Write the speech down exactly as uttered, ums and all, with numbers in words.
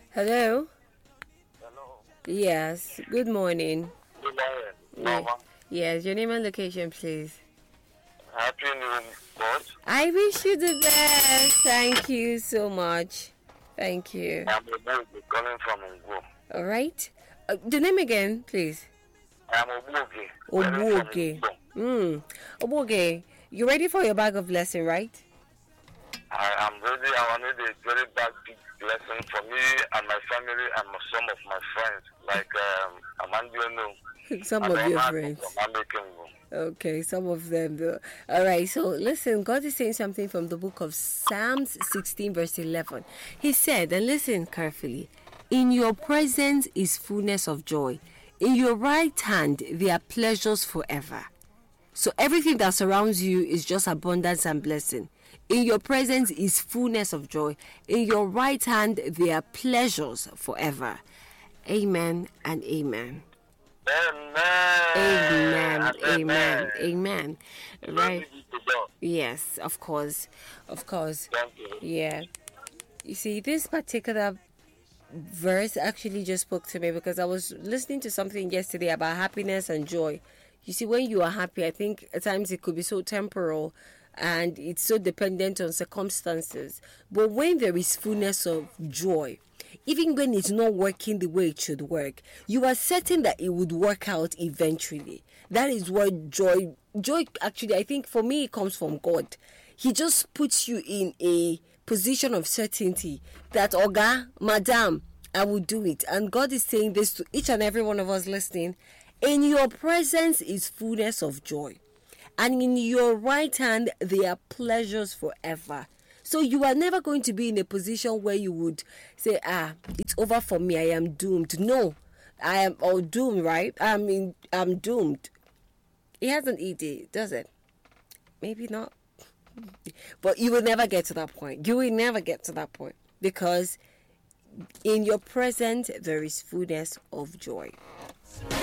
Hello? Hello. Yes, good morning. Good morning, Yeah. Mama. Yes, your name and location, please. Happy New God. I wish you the best. Thank you so much. Thank you. I'm Obuoge calling from Ngwo. All right. Uh, the name again, please. I'm Obuoge calling from Obuoge. Ngwo. Hmm. Obuoge, you ready for your bag of lesson, right? I am ready. I need a very bad big blessing for me and my family and some of my friends, like um, Amandio. Some And of your Ona friends. from Ngwo. Okay, some of them though. All right, so listen, God is saying something from the book of Psalms sixteen, verse eleven. He said, and listen carefully, in your presence is fullness of joy. In your right hand, there are pleasures forever. So everything that surrounds you is just abundance and blessing. In your presence is fullness of joy. In your right hand, there are pleasures forever. Amen and amen. Amen. Amen. And Amen. Amen. Glory Right. be to God. Yes, of course. Of course. Thank you. Yeah. You see, this particular verse actually just spoke to me because I was listening to something yesterday about happiness and joy. You see, when you are happy, I think at times it could be so temporal and it's so dependent on circumstances. But when there is fullness of joy, even when it's not working the way it should work, you are certain that it would work out eventually. That is what joy, joy actually, I think for me, it comes from God. He just puts you in a position of certainty that, Oga, Madam, I will do it. And God is saying this to each and every one of us listening. In your presence is fullness of joy, and in your right hand there are pleasures forever. So you are never going to be in a position where you would say, ah, it's over for me, I am doomed. No, I am all doomed, right? I mean, I'm doomed. It hasn't eaten, does it? Maybe not. But you will never get to that point. You will never get to that point. Because in your presence, there is fullness of joy.